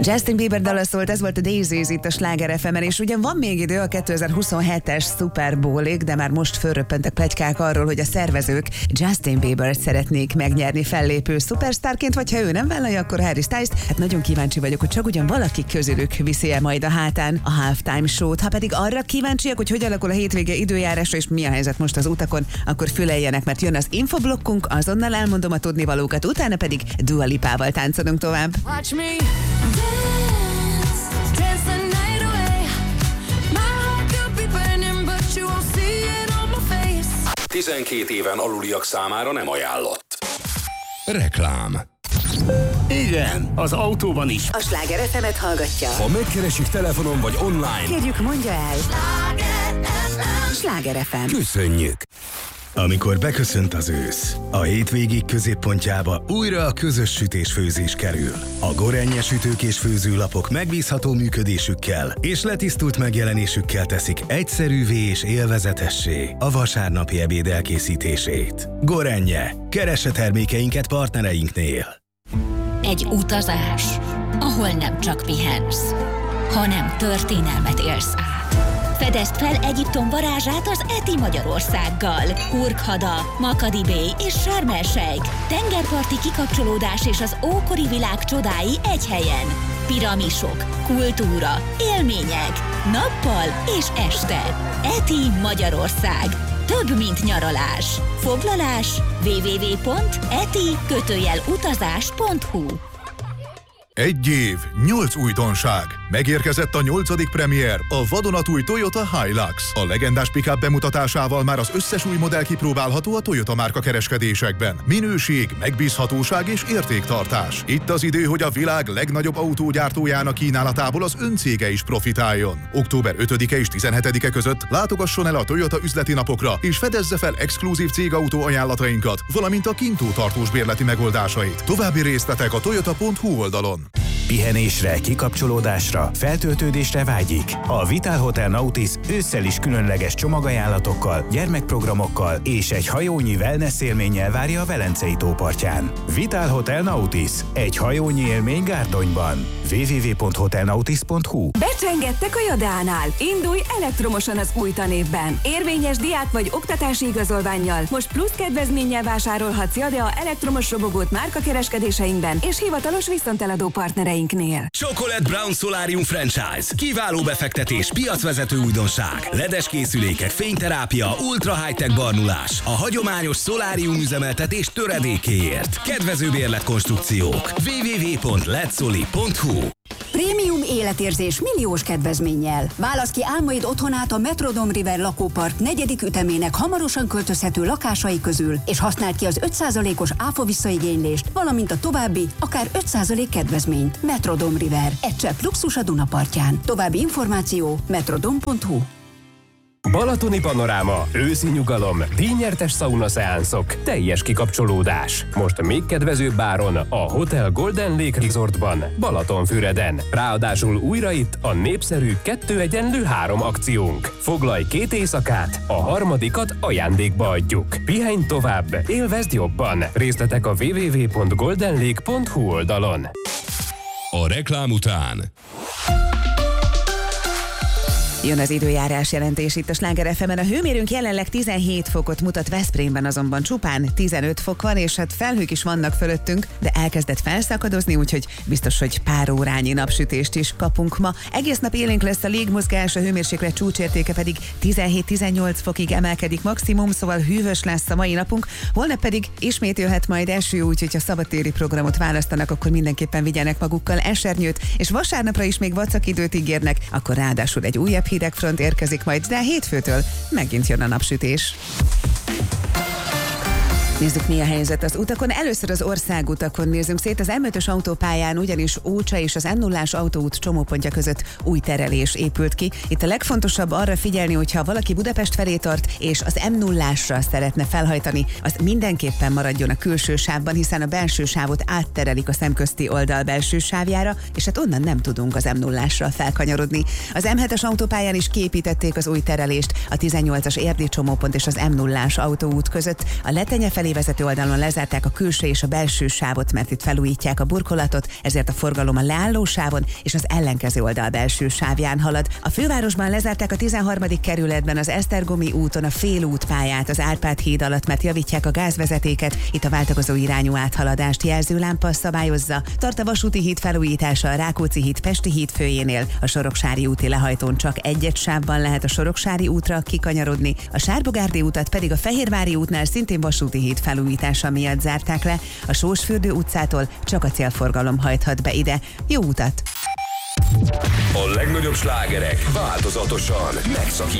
Justin Bieber dala szólt, ez volt a Daisies itt a Sláger FM-en, és ugyan van még idő a 2027-es Super Bowlig, de már most fölröppentek pletykák arról, hogy a szervezők Justin Biebert szeretnék megnyerni fellépő szupersztárként, vagy ha ő nem vállalja, akkor Harry Styles-t. Hát nagyon kíváncsi vagyok, hogy csak ugyan valaki közülük viszi el majd a hátán a halftime show-t. Ha pedig arra kíváncsiak, hogy hogy alakul a hétvége időjárása és mi a helyzet most az utakon, akkor füleljenek, mert jön az infoblokkunk, azonnal elmondom a tudnivalókat, utána pedig Dua Lipával táncolunk tovább. 12 éven aluliak számára nem ajánlott. Reklám. Igen, az autóban is. A Sláger FM-et hallgatja. Ha megkeresik telefonon vagy online, Kérjük, mondja el. Sláger FM. Köszönjük. Amikor beköszönt az ősz, a hétvégig középpontjába újra a közös sütés-főzés kerül. A Gorenje sütők és főzőlapok megbízható működésükkel és letisztult megjelenésükkel teszik egyszerűvé és élvezetessé a vasárnapi ebéd elkészítését. Gorenje, keresse termékeinket partnereinknél. Egy utazás, ahol nem csak pihensz, hanem történelmet élsz át. Fedezd fel Egyiptom varázsát az ETI Magyarországgal. Hurghada, Makadi Bay és Sharm el-Sheikh. Tengerparti kikapcsolódás és az ókori világ csodái egy helyen. Piramisok, kultúra, élmények, nappal és este. ETI Magyarország. Több, mint nyaralás. Foglalás www.eti-utazás.hu. 1 év, 8 újdonság. Megérkezett a 8. premier, a vadonatúj Toyota Hilux. A legendás pick-up bemutatásával már az összes új modell kipróbálható a Toyota márka kereskedésekben. Minőség, megbízhatóság és értéktartás. Itt az idő, hogy a világ legnagyobb autógyártójának kínálatából az öncége is profitáljon. Október 5-e és 17-e között látogasson el a Toyota üzleti napokra, és fedezze fel exkluzív cégautó ajánlatainkat, valamint a kintó tartós bérleti megoldásait. További részletek a toyota.hu oldalon. Pihenésre, kikapcsolódásra, feltöltődésre vágyik. A Vital Hotel Nautis ősszel is különleges csomagajánlatokkal, gyermekprogramokkal és egy hajónyi wellness élménnyel várja a Velencei tópartján. Vital Hotel Nautis, egy hajónyi élmény Gárdonyban. www.hotelnautis.hu. Becsengettek a Jadánál. Indulj elektromosan az új tanévben. Érvényes diák vagy oktatási igazolvánnyal most plusz kedvezménnyel vásárolhatsz Jadea elektromos robogót márkakereskedéseinkben és hivatalos viszonteladó partnereinknél. Chocolate Brown Solarium Franchise. Kiváló befektetés, piacvezető újdonság. Ledes készülékek, fényterápia, ultra high-tech barnulás. A hagyományos szolárium üzemeltetés töredékéért. Kedvező bérletkonstrukciók. www.letsoli.hu. Prémium életérzés milliós kedvezménnyel. Válasz ki álmaid otthonát a Metrodome River lakópark 4. ütemének hamarosan költözhető lakásai közül, és használd ki az 5%-os áfa visszaigénylést, valamint a további, akár 5% kedvezményt. Metrodome River. Egy csepp luxus a Dunapartján. További információ metrodome.hu. Balatoni panoráma, őszi nyugalom, díjnyertes szaunaszeánszok, teljes kikapcsolódás. Most még kedvezőbb áron a Hotel Golden Lake Resortban, Balatonfüreden. Ráadásul újra itt a népszerű 2-3 akciónk. Foglalj 2 éjszakát, a harmadikat ajándékba adjuk. Pihenj tovább, élvezd jobban. Részletek a www.goldenlake.hu oldalon. A reklám után Jön az időjárás jelentés itt a Sláger FM-en. A hőmérőnk jelenleg 17 fokot mutat, Veszprémben azonban csupán 15 fok van, és hát felhők is vannak fölöttünk, de elkezdett felszakadozni, úgyhogy biztos, hogy pár órányi napsütést is kapunk ma. Egész nap élénk lesz a légmozgás, a hőmérséklet csúcsértéke pedig 17-18 fokig emelkedik maximum, szóval hűvös lesz a mai napunk. Holnap pedig ismét jöhet majd eső, úgyhogy ha szabadtéri programot választanak, akkor mindenképpen vigyenek magukkal esernyőt, és vasárnapra is még vacakidőt ígérnek, akkor ráadásul egy újabb hidegfront érkezik majd, de hétfőtől megint jön a napsütés. Nézzük, mi a helyzet az utakon. Először az országutakon nézzünk szét. Az M5-ös autópályán ugyanis Ócsa és az M0-ás autóút csomópontja között új terelés épült ki. Itt a legfontosabb arra figyelni, hogyha valaki Budapest felé tart, és az M0-ásra szeretne felhajtani, az mindenképpen maradjon a külső sávban, hiszen a belső sávot átterelik a szemközti oldal belső sávjára, és hát onnan nem tudunk az M0-ásra felkanyarodni. Az M7-es autópályán is kiépítették az új terelést a 18-as érdi csomópont és az M0-ás autóút között. A Letenye felé befelé vezető oldalon lezárták a külső és a belső sávot, mert itt felújítják a burkolatot, ezért a forgalom a leálló sávon és az ellenkező oldal belső sávján halad. A fővárosban lezárták a 13. kerületben az Esztergomi úton a félútpályát az Árpád híd alatt, mert javítják a gázvezetéket. Itt a váltakozó irányú áthaladást jelzőlámpa szabályozza. Tart a vasúti híd felújítása a Rákóczi híd Pesti híd főjénél. A Soroksári úti lehajtón csak egy sávban lehet a Soroksári útra kikanyarodni, a Sárbogárdi utat pedig a Fehérvári útnál szintén vasúti híd felújítása miatt zárták le. A Sósfürdő utcától csak a célforgalom hajthat be ide. Jó utat! A legnagyobb slágerek változatosan megszakítják